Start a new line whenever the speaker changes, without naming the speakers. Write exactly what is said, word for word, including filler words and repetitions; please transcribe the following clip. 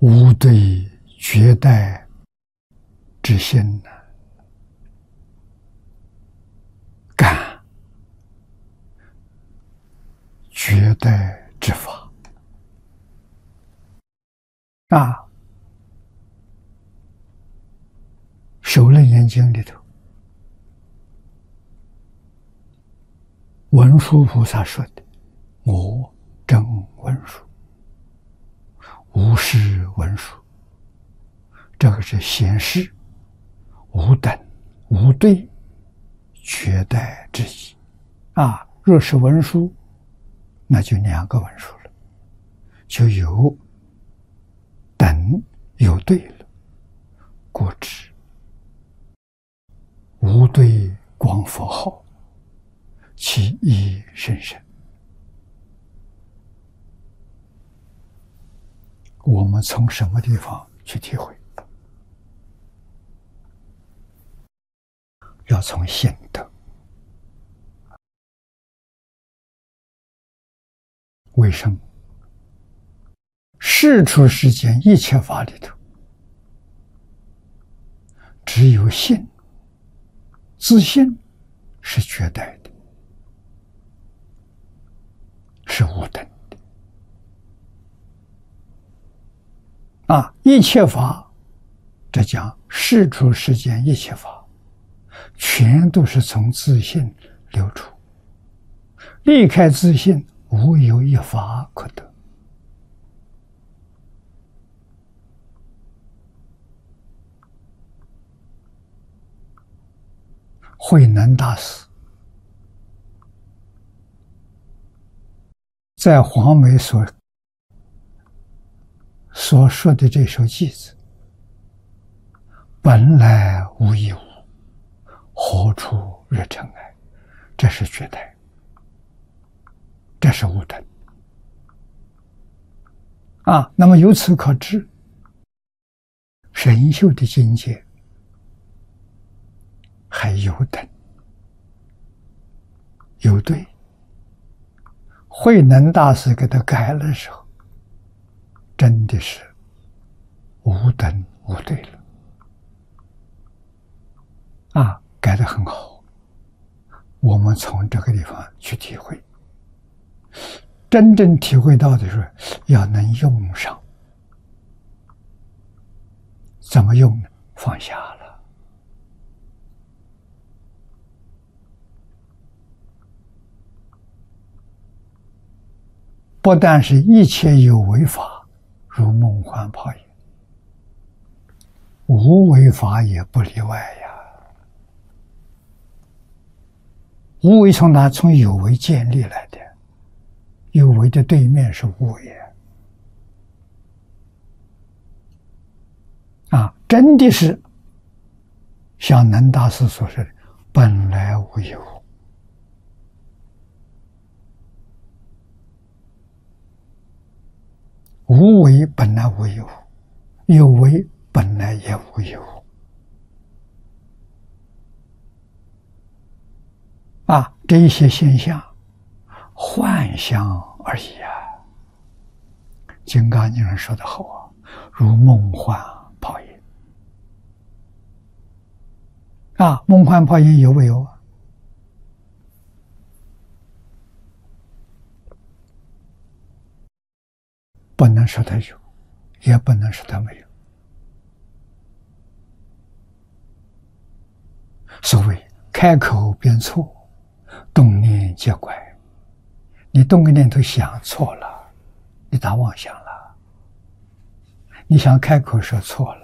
无对绝代之心，感绝代之法啊！《首楞严经》里头，文殊菩萨说的：“我真文殊，无是文殊。”这个是显示无等无对绝代之意啊！若是文殊，那就两个文殊了，就有等有对了。故知无对光佛号，其意甚深。我们从什么地方去体会？要从心得。为什么？世出世间一切法里头，只有信，自信是绝对的，是无等的啊！一切法，这讲世出世间一切法，全都是从自信流出，离开自信，无有一法可得。慧能大师在黄梅所所说的这首偈子：“本来无一物，何处惹尘埃？”这是绝对，这是无等啊！那么由此可知，神秀的境界还有等有对。慧能大师给他改了的时候，真的是无等无对了啊！改得很好。我们从这个地方去体会，真正体会到的是要能用上。怎么用呢？放下了。不但是一切有为法，如梦幻泡影，无为法也不例外呀。无为从哪？从有为建立来的。有为的对面是无为啊！真的是像能大师所说的：“本来无一物。”无为本来无一物，有为本来也无一物啊！这一些现象，幻象而已啊。金刚经上说得好啊，如梦幻泡影啊！梦幻泡影有没有啊？不能说它有，也不能说它没有。所谓开口便错，动念皆怪。你动个念头想错了，你打妄想了。你想开口说错了，